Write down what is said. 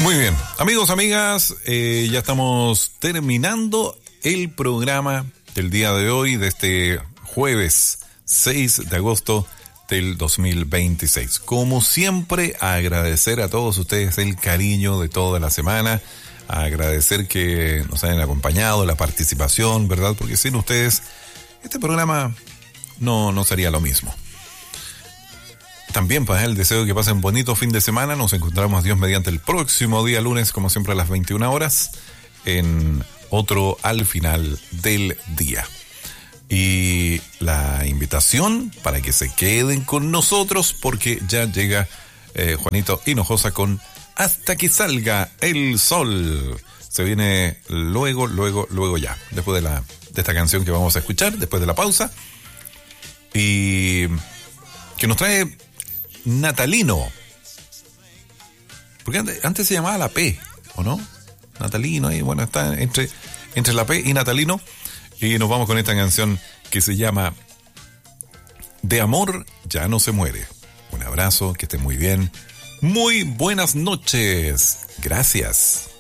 Muy bien, amigos, amigas, ya estamos terminando el programa del día de hoy, de este jueves 6 de agosto del 2026. Como siempre, agradecer a todos ustedes el cariño de toda la semana, agradecer que nos hayan acompañado, la participación, ¿verdad? Porque sin ustedes este programa no sería lo mismo. También para el deseo de que pasen un bonito fin de semana. Nos encontramos, Dios mediante, el próximo día lunes, como siempre a las 21 horas, en otro Al Final del Día. Y la invitación para que se queden con nosotros, porque ya llega Juanito Hinojosa con Hasta que salga el sol. Se viene luego ya, después de esta canción que vamos a escuchar, después de la pausa. Y que nos trae Natalino, porque antes se llamaba La P, ¿o no? Natalino, y bueno, está entre La P y Natalino, y nos vamos con esta canción que se llama De amor ya no se muere. Un abrazo, que esté muy bien, muy buenas noches, gracias.